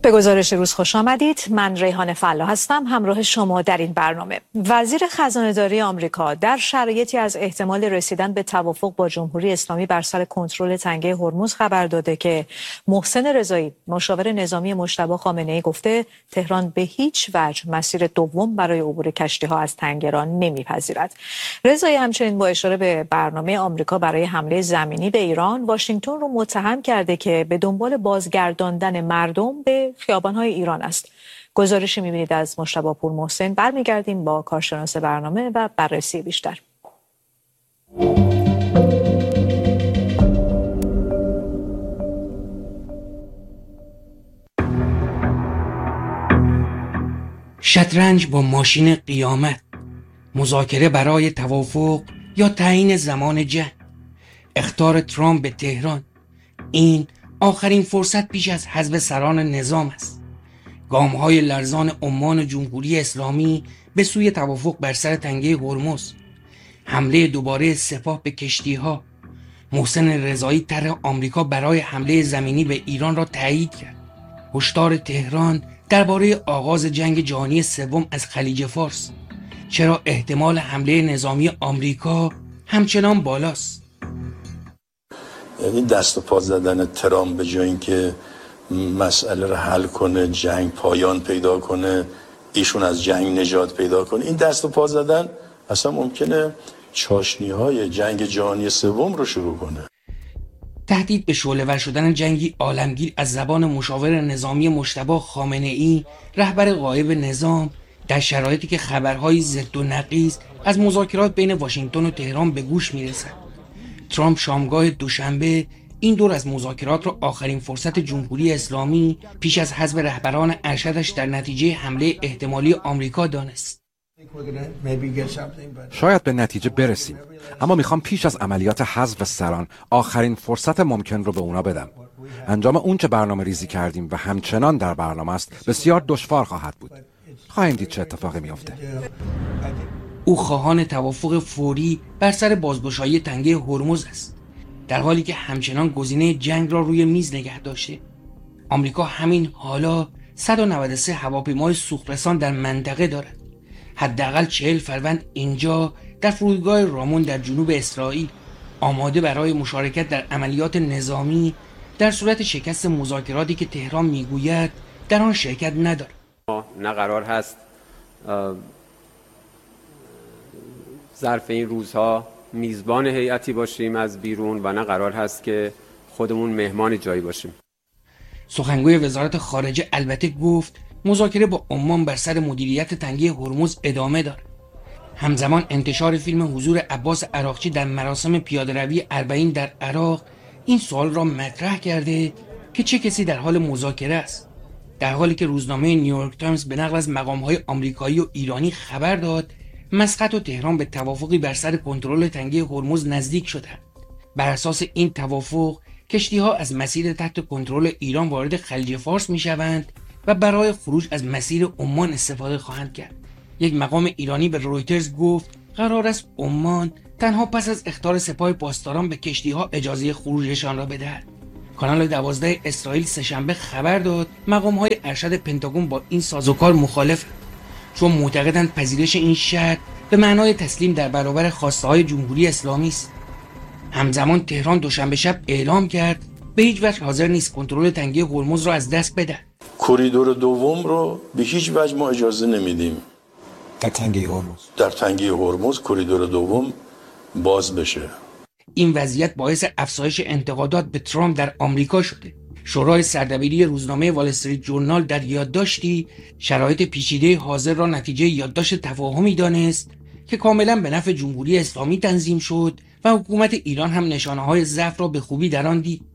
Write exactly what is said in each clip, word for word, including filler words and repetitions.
به گزارش روز خوش آمدید. من ریحانه فلا هستم همراه شما در این برنامه. وزیر خزانه‌داری آمریکا در شرایطی از احتمال رسیدن به توافق با جمهوری اسلامی بر سر کنترل تنگه هرمز خبر داده که محسن رضایی مشاور نظامی مجتبی خامنه‌ای گفته تهران به هیچ وجه مسیر دوم برای عبور کشتی‌ها از تنگه را نمی‌پذیرد. رضایی همچنین با اشاره به برنامه آمریکا برای حمله زمینی به ایران، واشنگتن رو متهم کرده که به دنبال بازگرداندن مردم به خیابان‌های ایران است. گزارشی می‌بینید از مجتبی پور محسن. برمیگردیم با کارشناس برنامه و بررسی بیشتر. شطرنج با ماشین قیامت، مذاکره برای توافق یا تعیین زمان جنگ، اخطار ترامپ به تهران، این آخرین فرصت پیش از حذف سران نظام است. گام‌های لرزان عمان جمهوری اسلامی به سوی توافق بر سر تنگه هرمز، حمله دوباره سپاه به کشتی‌ها. محسن رضایی طرح آمریکا برای حمله زمینی به ایران را تایید کرد. هشدار تهران درباره آغاز جنگ جهانی سوم از خلیج فارس. چرا احتمال حمله نظامی آمریکا همچنان بالاست؟ یعنی دست و پا زدن ترامپ به جای اینکه مسئله رو حل کنه، جنگ پایان پیدا کنه، ایشون از جنگ نجات پیدا کنه، این دست و پا زدن اصلا ممکنه چاشنی‌های جنگ جهانی سوم رو شروع کنه. تهدید به شعله‌ور شدن جنگی عالمگیر از زبان مشاور نظامی مجتبی خامنه‌ای، رهبر غایب نظام، در شرایطی که خبرهای ضد و نقیض از مذاکرات بین واشنگتن و تهران به گوش میرسد. ترامپ شامگاه دوشنبه این دور از مذاکرات را آخرین فرصت جمهوری اسلامی پیش از حذف رهبران ارشدش در نتیجه حمله احتمالی آمریکا دانست. شاید به نتیجه برسیم، اما میخوام پیش از عملیات حذف سران آخرین فرصت ممکن رو به اونا بدم. انجام اون چه برنامه ریزی کردیم و همچنان در برنامه است بسیار دشوار خواهد بود. خواهیم دید چه اتفاقی میفته. او خواهان توافق فوری بر سر بازگشایی تنگه هرمز است، در حالی که همچنان گزینه جنگ را روی میز نگه داشته. آمریکا همین حالا صد و نود و سه هواپیمای سوخت‌رسان در منطقه دارد. حداقل چهل فروند اینجا در فرودگاه رامون در جنوب اسرائیل، آماده برای مشارکت در عملیات نظامی در صورت شکست مذاکراتی که تهران میگوید در آن شرکت ندارد. نه قرار هست ظرف این روزها میزبان هیئتی باشیم از بیرون و نه قرار هست که خودمون مهمان جایی باشیم. سخنگوی وزارت خارجه البته گفت مذاکره با عمان بر سر مدیریت تنگه هرمز ادامه دارد. همزمان انتشار فیلم حضور عباس عراقچی در مراسم پیاده‌روی اربعین در عراق این سوال را مطرح کرده که چه کسی در حال مذاکره است، در حالی که روزنامه نیویورک تایمز به نقل از مقام‌های آمریکایی و ایرانی خبر داد مسقط و تهران به توافقی بر سر کنترل تنگه هرمز نزدیک شدند. بر اساس این توافق کشتی‌ها از مسیر تحت کنترل ایران وارد خلیج فارس می‌شوند و برای خروج از مسیر عمان استفاده خواهند کرد. یک مقام ایرانی به رویترز گفت قرار است عمان تنها پس از اخطار سپاه پاسداران به کشتی‌ها اجازه خروجشان را بدهد. کانال دوازده اسرائیل سه‌شنبه خبر داد مقام‌های ارشد پنتاگون با این سازوکار مخالفند، چون معتقدند پذیرش این شرط به معنای تسلیم در برابر خواسته‌های جمهوری اسلامی است. همزمان تهران دوشنبه شب اعلام کرد به هیچ وجه حاضر نیست کنترل تنگه هرمز را از دست بده. کریدور دوم رو به هیچ وجه ما اجازه نمیدیم در تنگه هرمز در تنگه هرمز کریدور دوم باز بشه. این وضعیت باعث افزایش انتقادات به ترامپ در آمریکا شده. شورای سردبیری روزنامه وال استریت ژورنال در یادداشتی شرایط پیچیده حاضر را نتیجه یادداشت تفاهمی دانست که کاملا به نفع جمهوری اسلامی تنظیم شد و حکومت ایران هم نشانه‌های ضعف را به خوبی در آن دید.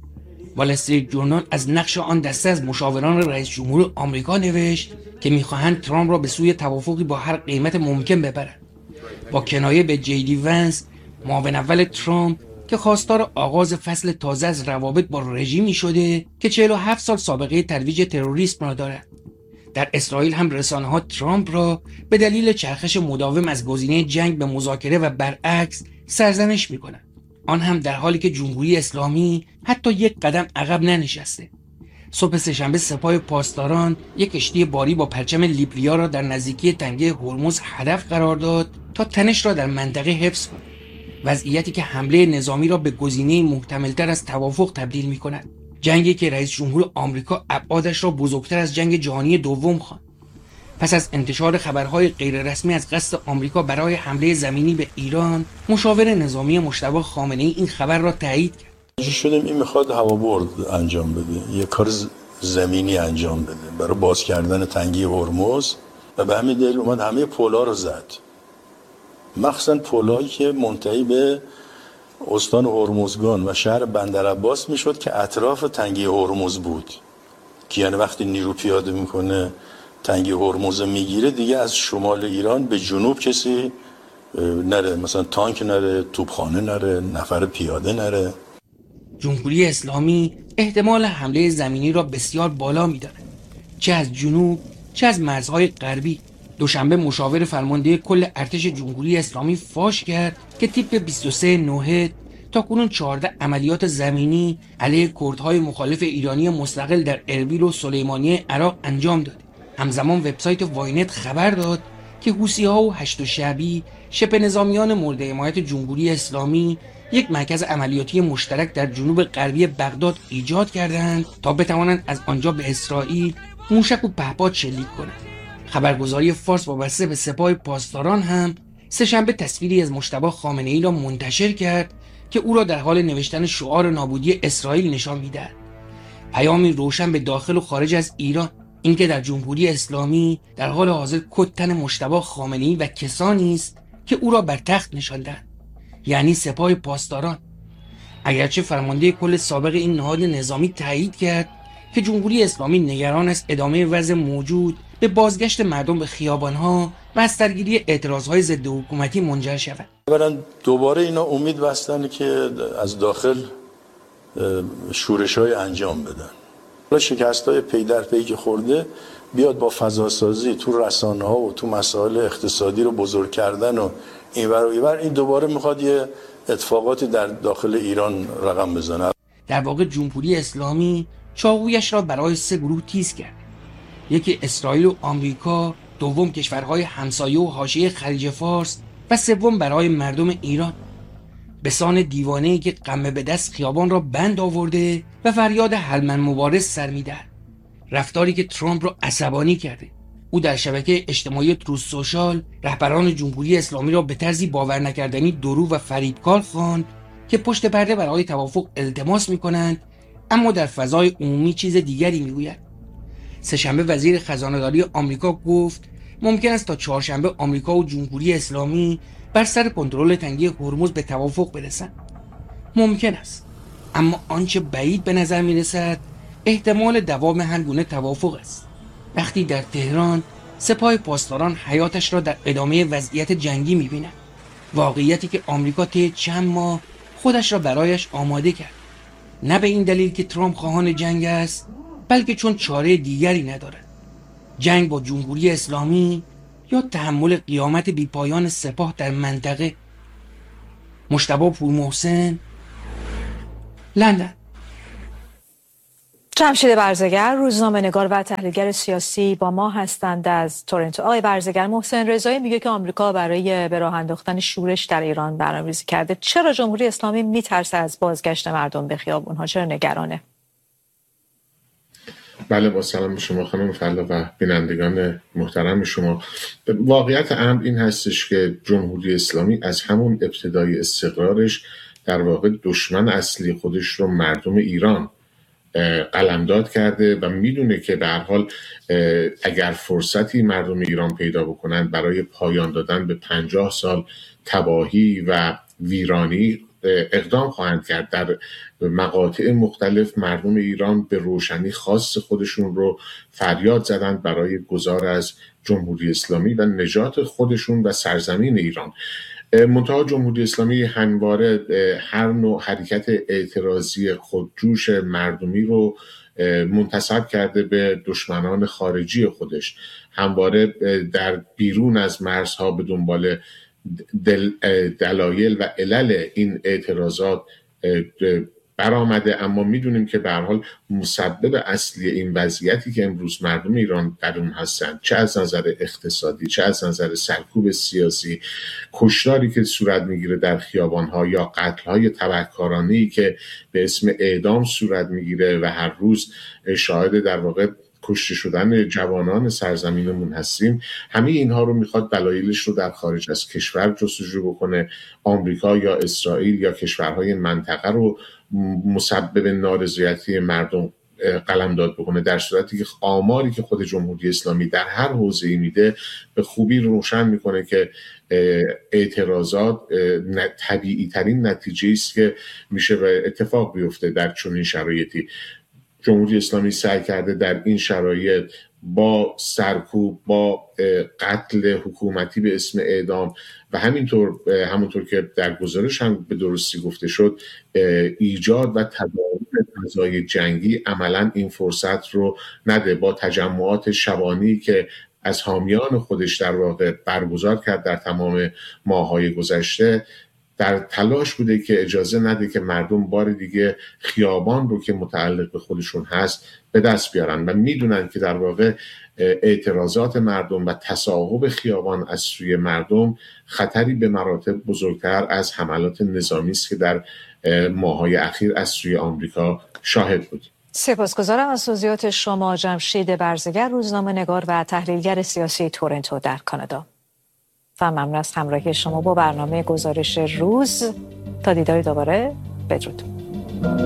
وال استریت ژورنال از نقش آن دسته از مشاوران رئیس جمهور آمریکا نوشت که می‌خواهند ترامپ را به سوی توافقی با هر قیمت ممکن ببرند. با کنایه به جی دی ونس، معاون اول ترامپ که خواستار آغاز فصل تازه از روابط با رژیمی شده که چهل و هفت سال سابقه ترویج تروریسم را دارد. در اسرائیل هم رسانه‌ها ترامپ را به دلیل چرخش مداوم از گزینه جنگ به مذاکره و برعکس سرزنش می‌کنند. آن هم در حالی که جمهوری اسلامی حتی یک قدم عقب ننشسته. صبح سه‌شنبه سپاه پاسداران یک کشتی باری با پرچم لیبریا را در نزدیکی تنگه هرمز هدف قرار داد تا تنش را در منطقه حفظ کند. وضعیتی که حمله نظامی را به گزینه محتمل‌تر از توافق تبدیل می‌کند. جنگی که رئیس جمهور آمریکا ابعادش را بزرگتر از جنگ جهانی دوم خواند. پس از انتشار خبرهای غیررسمی از قصد آمریکا برای حمله زمینی به ایران، مشاور نظامی مجتبی خامنه‌ای این خبر را تایید کرد. شدیم این میخواد هوابرد انجام بده، یه کار زمینی انجام بده برای باز کردن تنگی هرمز و به همین دلیل اومد همه پل‌ها رو زد، مخصوصا پل‌هایی که منتهی به استان هرمزگان و شهر بندرعباس میشد که اطراف تنگی هرمز بود، که یعنی وقتی نیرو پیاده میکنه تنگی هرمز میگیره دیگه از شمال ایران به جنوب کسی نره، مثلا تانک نره، توپخانه نره، نفر پیاده نره. جمهوری اسلامی احتمال حمله زمینی را بسیار بالا می‌داند، چه از جنوب چه از مرزهای غربی. دوشنبه مشاور فرمانده کل ارتش جمهوری اسلامی فاش کرد که تیپ بیست و سه نوحد تاکنون چهارده عملیات زمینی علیه کردهای مخالف ایرانی مستقل در اربیل و سلیمانیه عراق انجام داده. همزمان وبسایت واینت خبر داد که حوثی‌ها و هشت شعبی شبه نظامیان مورد حمایت جمهوری اسلامی یک مرکز عملیاتی مشترک در جنوب غربی بغداد ایجاد کردند تا بتوانند از آنجا به اسرائیل موشک و پهپاد شلیک کنند. خبرگزاری فارس وابسته به سپاه پاسداران هم سه‌شنبه تصویری از مجتبی خامنه‌ای را منتشر کرد که او را در حال نوشتن شعار نابودی اسرائیل نشان می‌دهد. پیامی روشن به داخل و خارج از ایران، اینکه در جمهوری اسلامی در حال حاضر کتن مجتبی خامنه‌ای و کسانی است که او را بر تخت نشاندند، یعنی سپاه پاسداران. اگرچه فرمانده کل سابق این نهاد نظامی تایید کرد که جمهوری اسلامی نگران است ادامه وضع موجود به بازگشت مردم به خیابانها و از سرگیری اعتراضهای ضد حکومتی منجر شود. برن دوباره اینا امید بستن که از داخل شورش‌های انجام بدن. حالا شکست‌های پی در پی که خورده بیاد با فضاسازی تو رسانه‌ها و تو مسائل اقتصادی رو بزرگ کردن و اینور و اینور، این دوباره میخواد یه اتفاقاتی در داخل ایران رقم بزنه. در واقع جمهوری اسلامی چاقویش را برای سه گروه تیز کرد. یکی اسرائیل و آمریکا، دوم کشورهای همسایه و حاشیه خلیج فارس و سوم برای مردم ایران. بسان دیوانه‌ای که قمه به دست خیابان را بند آورده و فریاد هل من مبارز سر می‌دهد. رفتاری که ترامپ را عصبانی کرده. او در شبکه اجتماعی تروث سوشال رهبران جمهوری اسلامی را به طرزی باور نکردنی درو و فریبکار خواند که پشت پرده برای توافق التماس می‌کنند، اما در فضای عمومی چیز دیگری می‌گویند. سه‌شنبه وزیر خزانه‌داری آمریکا گفت ممکن است تا چهارشنبه آمریکا و جمهوری اسلامی بر سر کنترل تنگی هرمز به توافق برسند. ممکن است، اما آنچه بعید به نظر می‌رسد احتمال دوام هر گونه توافق است. وقتی در تهران سپاه پاسداران حیاتش را در ادامه وضعیت جنگی می‌بیند، واقعیتی که آمریکا طی چند ماه خودش را برایش آماده کرد، نه به این دلیل که ترامپ خواهان جنگ است، بلکه چون چاره دیگری ندارد. جنگ با جمهوری اسلامی یا تحمل قیامت بیپایان سپاه در منطقه. مجتبی پورمحسن، لندن. جمشید برزگر، روزنامه‌نگار و تحلیلگر سیاسی با ما هستند از تورنتو. آقای برزگر، محسن رضایی میگه که آمریکا برای به راه انداختن شورش در ایران برنامه‌ریزی کرده. چرا جمهوری اسلامی میترسه از بازگشت مردم به خیابون‌ها؟ چرا نگرانه؟ بله، با سلام به شما خانم فلا و بینندگان محترم شما. واقعیت امر این هستش که جمهوری اسلامی از همون ابتدای استقرارش در واقع دشمن اصلی خودش رو مردم ایران قلمداد کرده و میدونه که به هر حال اگر فرصتی مردم ایران پیدا بکنند برای پایان دادن به پنجاه سال تباهی و ویرانی اقدام خواهند کرد. در مقاطع مختلف مردم ایران به روشنی خاص خودشون رو فریاد زدند برای گذار از جمهوری اسلامی و نجات خودشون و سرزمین ایران. منتها جمهوری اسلامی همواره هر نوع حرکت اعتراضی خودجوش مردمی رو منتسب کرده به دشمنان خارجی خودش، همواره در بیرون از مرزها به دنبال دل دلایل و علل این اعتراضات برآمده، اما میدونیم که به هر حال مسبب اصلی این وضعیتی که امروز مردم ایران در اون هستند، چه از نظر اقتصادی، چه از نظر سرکوب سیاسی، کشتاری که صورت میگیره در خیابان‌ها یا قتل‌های تبهکارانه‌ای که به اسم اعدام صورت میگیره و هر روز شاهد در واقع کشته شدن جوانان سرزمینمون هستیم، همه اینها رو میخواد دلایلش رو در خارج از کشور جستجو بکنه. آمریکا یا اسرائیل یا کشورهای منطقه رو مسبب نارضایتی مردم قلمداد بکنه، در صورتی که آماری که خود جمهوری اسلامی در هر حوزه‌ای میده به خوبی روشن میکنه که اعتراضات طبیعی ترین نتیجه است که میشه و اتفاق بیفته در چنین شرایطی. جمهوری اسلامی سعی کرده در این شرایط با سرکوب، با قتل حکومتی به اسم اعدام و همینطور همونطور که در گزارش هم به درستی گفته شد، ایجاد و تداوم فضای جنگی عملاً این فرصت رو نده. با تجمعات شبانی که از حامیان خودش در واقع برگزار کرد در تمام ماه‌های گذشته، در تلاش بوده که اجازه نده که مردم بار دیگه خیابان رو که متعلق به خودشون هست به دست بیارن و میدونن که در واقع اعتراضات مردم و تصاحب خیابان از سوی مردم خطری به مراتب بزرگتر از حملات نظامی است که در ماه‌های اخیر از سوی آمریکا شاهد بود. سپاسگزارم از توضیحات شما جمشید برزگر، روزنامه‌نگار و تحلیلگر سیاسی تورنتو در کانادا. و ممنون از همراهی شما با برنامه گزارش روز. تا دیدار دوباره، بدرود.